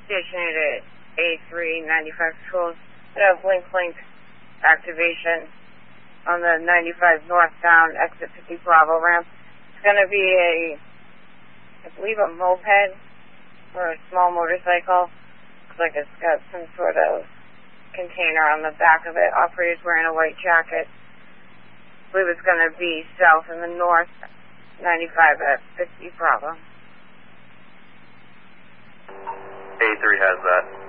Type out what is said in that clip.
stationed at A3 95 schools that have link activation on the 95 northbound exit 50 Bravo ramp. It's going to be I believe a moped or a small motorcycle. Looks like it's got some sort of container on the back of it. Operator's wearing a white jacket. I believe it's going to be south in the north, 95 at 50 Bravo. A3 has that.